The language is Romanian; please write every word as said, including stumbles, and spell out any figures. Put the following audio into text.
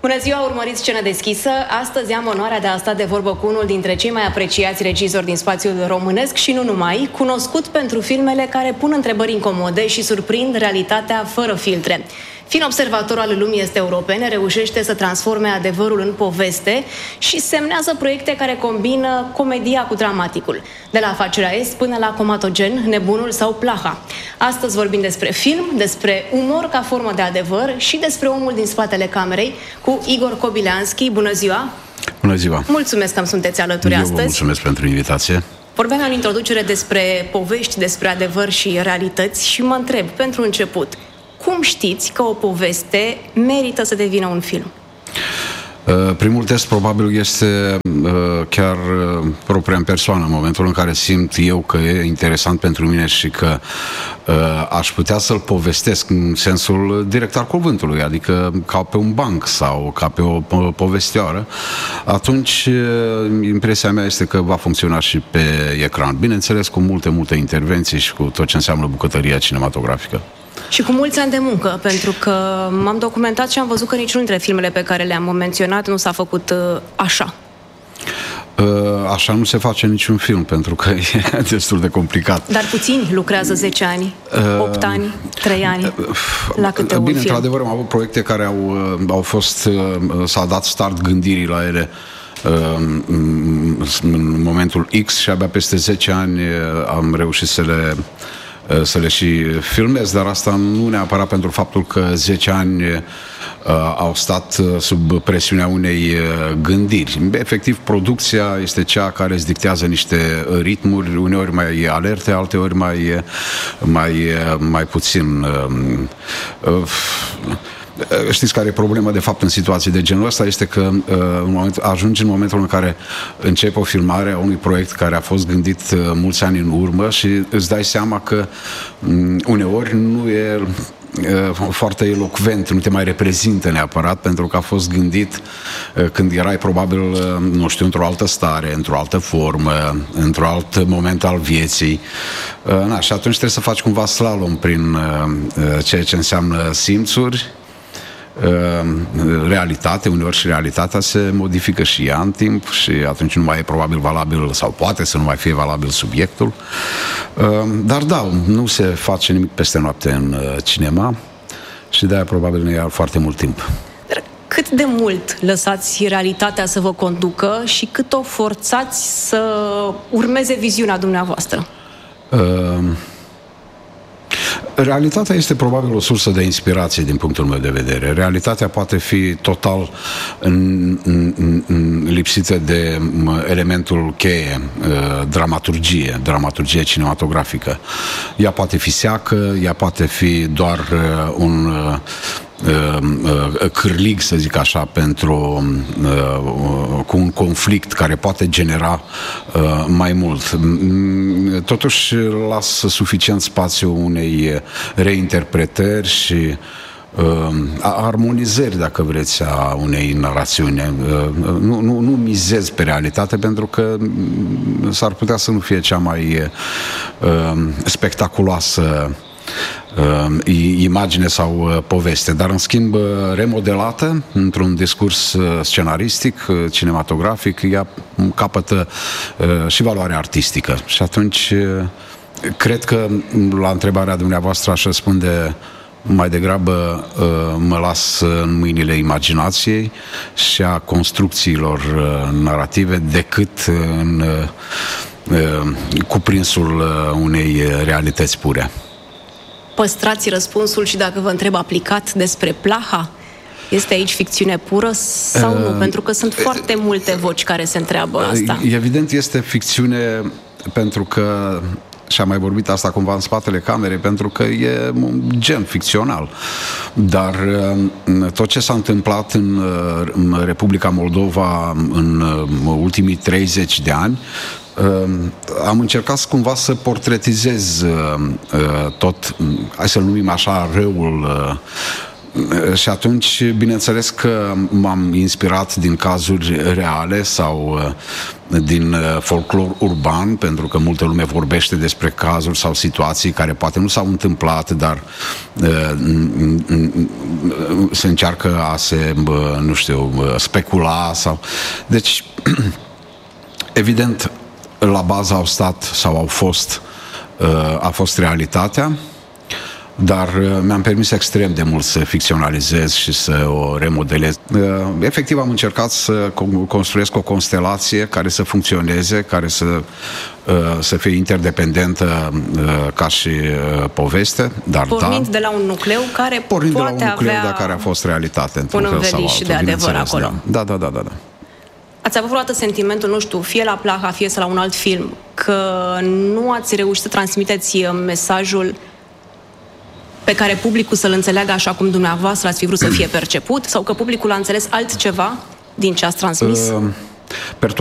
Bună ziua, urmăriți Scenă deschisă. Astăzi am onoarea de a sta de vorbă cu unul dintre cei mai apreciați regizori din spațiul românesc și nu numai, cunoscut pentru filmele care pun întrebări incomode și surprind realitatea fără filtre. Fiind observator al lumii este europene, reușește să transforme adevărul în poveste și semnează proiecte care combină comedia cu dramaticul. De la Afacerea Est până la Comatogen, Nebunul sau Plaha. Astăzi vorbim despre film, despre umor ca formă de adevăr și despre omul din spatele camerei cu Igor Kobylanski. Bună ziua! Bună ziua! Mulțumesc că îmi sunteți alături Eu astăzi. vă mulțumesc pentru invitație. Vorbeam în introducere despre povești, despre adevăr și realități și mă întreb, pentru început, cum știți că o poveste merită să devină un film? Uh, primul test probabil este uh, chiar uh, propria în persoană, în momentul în care simt eu că e interesant pentru mine și că uh, aș putea să-l povestesc în sensul direct al cuvântului, adică ca pe un banc sau ca pe o po- povestioară, atunci uh, impresia mea este că va funcționa și pe ecran. Bineînțeles, cu multe, multe intervenții și cu tot ce înseamnă bucătăria cinematografică. Și cu mulți ani de muncă, pentru că m-am documentat și am văzut că niciunul dintre filmele pe care le-am menționat nu s-a făcut uh, așa. Uh, așa nu se face niciun film, pentru că e destul de complicat. Dar puțini lucrează zece ani, opt ani, trei ani la câte un Bine, film. într-adevăr, am avut proiecte care au, au fost, s-a dat start gândirii la ele în momentul X și abia peste zece ani am reușit să le să le și filmez, dar asta nu neapărat pentru faptul că zece ani uh, au stat sub presiunea unei uh, gândiri. Efectiv, producția este cea care îți dictează niște ritmuri, uneori mai alerte, alteori mai, mai, mai puțin. Uh, uh, Știți care e problema, de fapt, în situații de genul ăsta? Este că uh, în moment, ajungi în momentul în care începe o filmare a unui proiect care a fost gândit uh, mulți ani în urmă și îți dai seama că um, uneori nu e uh, foarte elocvent, nu te mai reprezintă neapărat, pentru că a fost gândit uh, când erai probabil, uh, nu știu, într-o altă stare, într-o altă formă, într-un alt moment al vieții. Uh, na, și atunci trebuie să faci cumva slalom prin uh, ceea ce înseamnă simțuri, realitate, uneori și realitatea se modifică și ea în timp și atunci nu mai e probabil valabil sau poate să nu mai fie valabil subiectul. Dar da, nu se face nimic peste noapte în cinema și de-aia probabil ne ia foarte mult timp. Dar cât de mult lăsați realitatea să vă conducă și cât o forțați să urmeze viziunea dumneavoastră? Uh... Realitatea este probabil o sursă de inspirație din punctul meu de vedere. Realitatea poate fi total în, în, în, lipsită de elementul cheie, dramaturgie, dramaturgie cinematografică. Ea poate fi seacă, ea poate fi doar un cârlig, să zic așa, pentru cu un conflict care poate genera mai mult. Totuși las suficient spațiu unei reinterpretări și armonizări, dacă vreți, a unei narațiuni. Nu, nu, nu mizez pe realitate, pentru că s-ar putea să nu fie cea mai spectaculoasă imagine sau poveste, dar în schimb remodelată într-un discurs scenaristic, cinematografic, ea capătă și valoare artistică. Și atunci cred că la întrebarea dumneavoastră aș răspunde mai degrabă mă las în mâinile imaginației și a construcțiilor narrative decât în cuprinsul unei realități pure. Păstrați răspunsul și dacă vă întreb aplicat despre Plaha, este aici ficțiune pură sau uh, nu? Pentru că sunt foarte multe voci care se întreabă asta. Evident este ficțiune, pentru că, și am mai vorbit asta cumva în spatele camerei, pentru că e un gen ficțional. Dar tot ce s-a întâmplat în, în Republica Moldova în ultimii treizeci de ani, am încercat cumva să portretizez tot, hai să-l numim așa, răul și atunci, bineînțeles că m-am inspirat din cazuri reale sau din folclor urban, pentru că multă lume vorbește despre cazuri sau situații care poate nu s-au întâmplat, dar se încearcă a se, nu știu, specula sau... Deci, evident, la bază au stat sau au fost, a fost realitatea, dar mi-am permis extrem de mult să ficționalizez și să o remodelez. Efectiv am încercat să construiesc o constelație care să funcționeze, care să, să fie interdependentă ca și poveste, dar pornind da, de la un nucleu care pornind poate de la un nucleu, avea dar care a fost realitate într-un un fel sau înveliș altul, de adevăr acolo. Da, da, da, da, da. Ați avut vreodată sentimentul, nu știu, fie la Plaha, fie să la un alt film, că nu ați reușit să transmiteți mesajul pe care publicul să-l înțeleagă așa cum dumneavoastră ați fi vrut să fie perceput, sau că publicul a înțeles altceva din ce ați transmis? Uh,